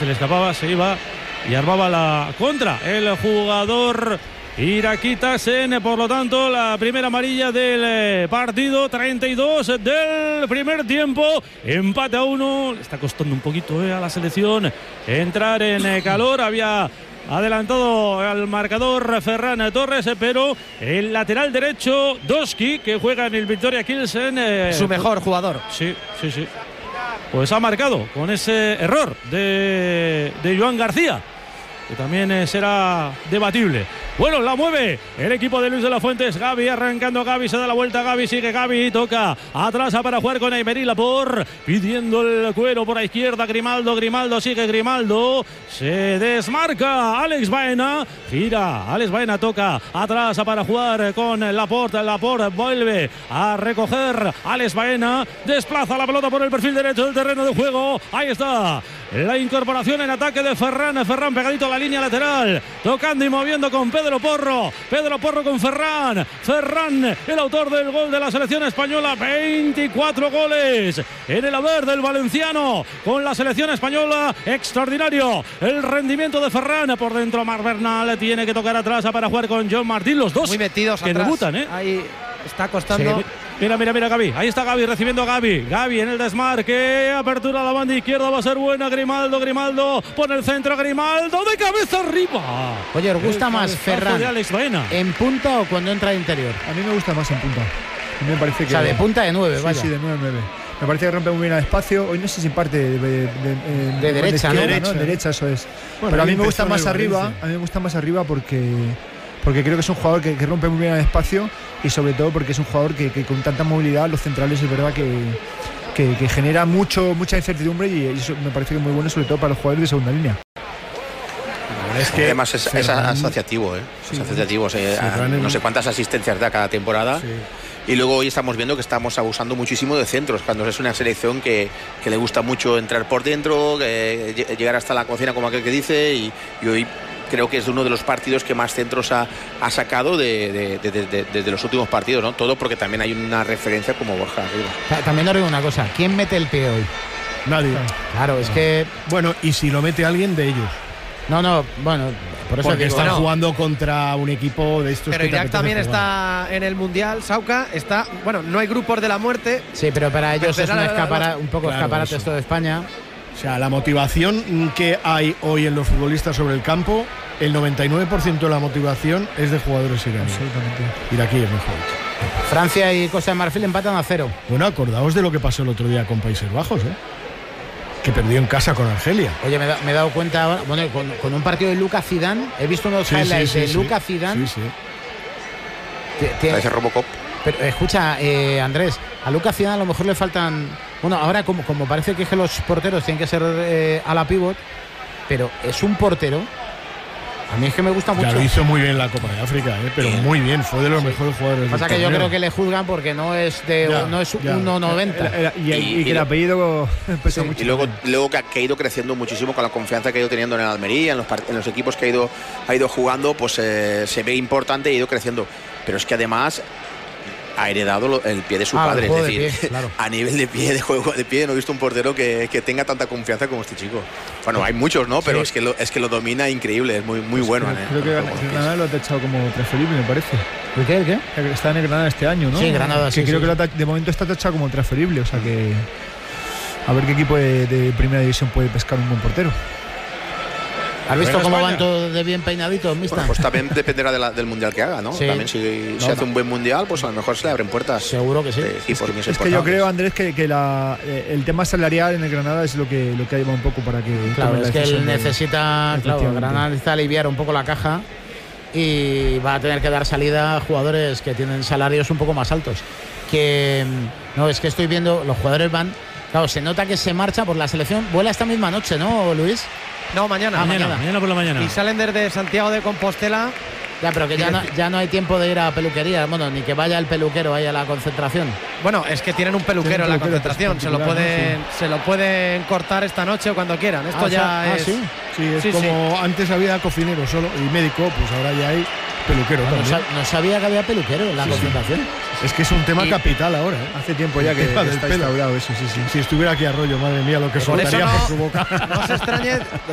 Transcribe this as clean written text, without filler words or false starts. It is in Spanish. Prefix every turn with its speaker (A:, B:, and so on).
A: se le escapaba, se iba y armaba la contra. El jugador Irakí Tahsen, por lo tanto, la primera amarilla del partido, 32 del primer tiempo, empate a 1. Le está costando un poquito a la selección entrar en calor. Había adelantado al marcador Ferran Torres, pero el lateral derecho Doski, que juega en el Victoria Pilsen,
B: su mejor jugador.
A: Sí. Pues ha marcado con ese error de Joan García, que también será debatible. Bueno, la mueve el equipo de Luis de la Fuentes. Gavi arrancando, Gavi se da la vuelta, Gavi sigue, Gavi toca atrás para jugar con Aymeric Laporte, pidiendo el cuero por la izquierda. Grimaldo sigue, Grimaldo se desmarca. Alex Baena gira, Alex Baena toca atrás para jugar con Laporte. Laporte vuelve a recoger. Alex Baena desplaza la pelota por el perfil derecho del terreno de juego. Ahí está la incorporación en ataque de Ferran pegadito a la línea lateral, tocando y moviendo con Pedro Porro con Ferran, el autor del gol de la selección española. 24 goles en el haber del valenciano con la selección española. Extraordinario el rendimiento de Ferran. Por dentro Marc Bernal tiene que tocar atrás para jugar con John Martín. Los dos
B: muy metidos
A: que
B: atrás.
A: Debutan,
B: Ahí está costando.
A: Sí. Mira Gavi, ahí está Gavi recibiendo a Gavi en el desmarque, apertura a la banda izquierda, va a ser buena. Grimaldo pone el centro, Grimaldo de cabeza arriba.
C: Oye, ¿os gusta más Ferran en punta o cuando entra de interior?
D: A mí me gusta más en punta. A mí me parece que,
C: o sea, de punta de 9,
D: sí,
C: vaya.
D: Sí, de 9-9. Me parece que rompe muy bien al espacio. Hoy no sé si parte de
C: derecha,
D: ¿no? Derecha, eso es. Bueno, pero a mí me gusta más arriba. A mí me gusta más arriba porque creo que es un jugador que rompe muy bien al espacio, y sobre todo porque es un jugador que con tanta movilidad, los centrales es verdad que genera mucha incertidumbre, y eso me parece que es muy bueno, sobre todo para los jugadores de segunda línea.
E: Es que además es asociativo,
D: Sí,
E: es asociativo. No sé cuántas asistencias da cada temporada.
D: Sí.
E: Y luego hoy estamos viendo que estamos abusando muchísimo de centros, cuando es una selección que le gusta mucho entrar por dentro, llegar hasta la cocina, como aquel que dice, y hoy creo que es uno de los partidos que más centros ha sacado desde los últimos partidos, ¿no? Todo porque también hay una referencia como Borja arriba.
C: También os digo una cosa, ¿quién mete el pie hoy?
F: Nadie.
C: Claro, es que...
F: Bueno, y si lo mete alguien de ellos.
C: No, bueno, por eso
F: porque
C: digo,
F: están jugando contra un equipo de estos.
B: Pero Irak también está en el Mundial, Sauca está, bueno, no hay grupos de la muerte.
C: Sí, pero para ellos es un poco
F: claro,
C: escaparate esto de España.
F: O sea, la motivación que hay hoy en los futbolistas sobre el campo, el 99% de la motivación es de jugadores iraníes.
D: Absolutamente.
F: Iraquíes, mejor.
C: Francia y Costa de Marfil empatan a 0.
F: Bueno, acordaos de lo que pasó el otro día con Países Bajos, que perdió en casa con Argelia.
C: Oye, me he dado cuenta, bueno, con un partido de Lucas Zidane, he visto unos highlights de Lucas Zidane.
E: Sí. Parece Robocop.
C: Pero escucha, Andrés, a Lucas Zidane a lo mejor le faltan... Bueno, ahora como parece que es que los porteros tienen que ser a la pivot, pero es un portero. A mí es que me gusta mucho.
F: Ya lo hizo muy bien en la Copa de África, pero muy bien, fue de los mejores jugadores.
C: Pasa que yo creo que le juzgan porque no es 1,90.
D: Y que el apellido pesa mucho.
E: Y luego que ha ido creciendo muchísimo con la confianza que ha ido teniendo en el Almería, en los equipos que ha ido jugando, pues se ve importante y ha ido creciendo. Pero es que además ha heredado el pie de su padre, es decir,
C: pie, claro.
E: A nivel de pie, de juego de pie, no he visto un portero que tenga tanta confianza como este chico. Bueno, hay muchos, ¿no? Pero sí. es que lo domina increíble, es muy bueno.
D: Creo que Granada lo ha tachado como transferible, me parece.
C: ¿El qué?
D: Está en el Granada este año, ¿no?
C: Sí, Granada, sí.
D: Creo que de momento está tachado como transferible, o sea que a ver qué equipo de primera división puede pescar un buen portero.
C: ¿Has visto cómo van todos de bien peinaditos, mister?
E: Bueno, pues también dependerá del mundial que haga, ¿no?
C: Sí.
E: También si hace un buen mundial, pues a lo mejor se le abren puertas.
C: Seguro que sí.
D: Es que yo creo, Andrés, que el tema salarial en el Granada es lo que ha llevado un poco para que...
C: Claro, es que él necesita... Claro, Granada necesita aliviar un poco la caja y va a tener que dar salida a jugadores que tienen salarios un poco más altos. No, es que estoy viendo, los jugadores van... Claro, se nota que se marcha por la selección. Vuela esta misma noche, ¿no, Luis?
B: No, mañana.
A: Mañana por la mañana.
B: Y salen desde Santiago de Compostela.
C: Ya, pero que ya no hay tiempo de ir a peluquería. Bueno, ni que vaya el peluquero ahí a la concentración.
B: Bueno, es que tienen un peluquero en la concentración. Se lo pueden cortar esta noche o cuando quieran. Esto ya es...
F: Sí, es como antes había cocinero solo y médico, pues ahora ya hay peluquero también.
C: No sabía que había peluquero en la concentración.
F: Es que es un tema capital ahora,
D: Hace tiempo ya que está instaurado eso, sí.
F: Si estuviera aquí Arroyo, madre mía, lo que soltaría por su boca.
B: No se extrañe